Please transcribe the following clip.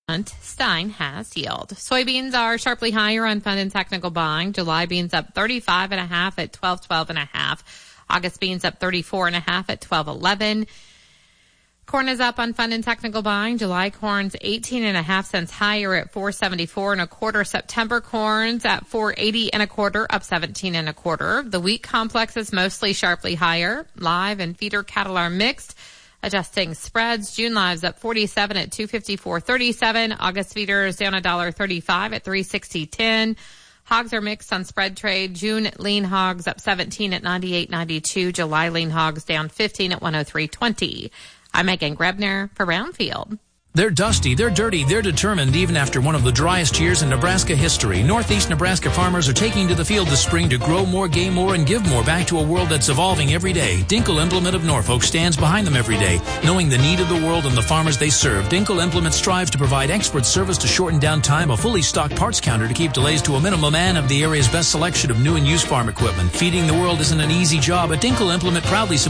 Stein has yield. Soybeans are sharply higher on Fund and Technical buying. July beans up 35.5 at 12.12.5. August beans up 34.5 at 12.11. Corn is up on Fund and Technical buying. July corn's 18.5 cents higher at 4.74 September corn's at 4.80 up 17.25. The wheat complex is mostly sharply higher. Live and feeder cattle are mixed. Adjusting spreads, June lives up 47 at 254.37. August feeders down $1.35 at 360.10. Hogs are mixed on spread trade. June lean hogs up 17 at 98.92. July lean hogs down 15 at 103.20. I'm Megan Grebner for Brownfield. They're dusty, they're dirty, they're determined even after one of the driest years in Nebraska history. Northeast Nebraska farmers are taking to the field this spring to grow more, gain more, and give more back to a world that's evolving every day. Dinkel Implement of Norfolk stands behind them every day. Knowing the need of the world and the farmers they serve, Dinkel Implement strives to provide expert service to shorten down time, a fully stocked parts counter to keep delays to a minimum, and of the area's best selection of new and used farm equipment. Feeding the world isn't an easy job, but Dinkel Implement proudly supports